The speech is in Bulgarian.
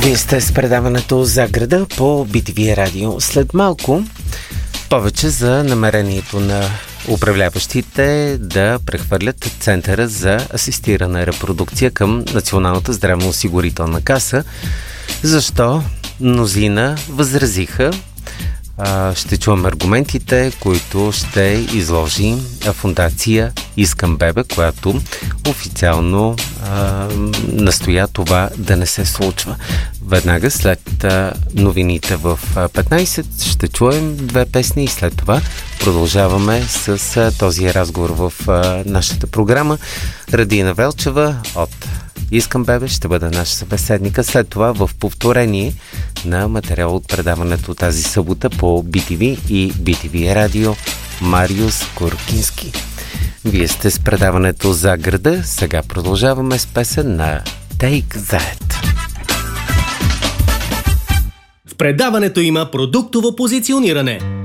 Вие сте с предаването за града по BTV радио. След малко повече за намерението на управляващите да прехвърлят Центъра за асистирана репродукция към Националната здравноосигурителна каса. Защо мнозина възразиха? Ще чувам аргументите, които ще изложи фондация Искам бебе, която официално настоя това да не се случва. Веднага след новините в 15 ще чуем две песни и след това продължаваме с този разговор в нашата програма. Радина Велчева от Искам бебе ще бъде наша събеседника. След това в повторение на материал от предаването тази събота по BTV и BTV радио Мариус Коркински. Вие сте с предаването за града. Сега продължаваме с песен на Take That. В предаването има продуктово позициониране.